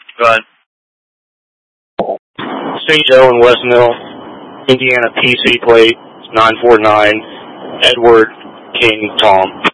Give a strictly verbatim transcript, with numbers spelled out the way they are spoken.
Go ahead. Saint Joe in West Mill, Indiana P C plate nine four nine, Edward King Tom.